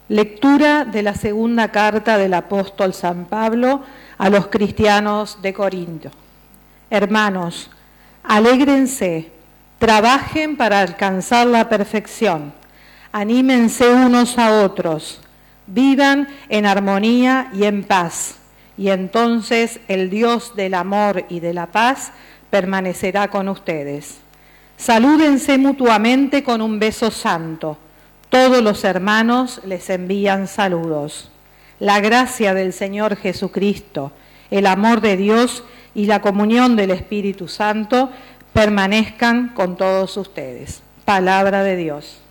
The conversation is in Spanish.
Lectura de la segunda carta del apóstol San Pablo a los cristianos de Corinto. Hermanos, alégrense, trabajen para alcanzar la perfección, anímense unos a otros, vivan en armonía y en paz, y entonces el Dios del amor y de la paz permanecerá con ustedes. Salúdense mutuamente con un beso santo. Todos los hermanos les envían saludos. La gracia del Señor Jesucristo, el amor de Dios y la comunión del Espíritu Santo permanezcan con todos ustedes. Palabra de Dios.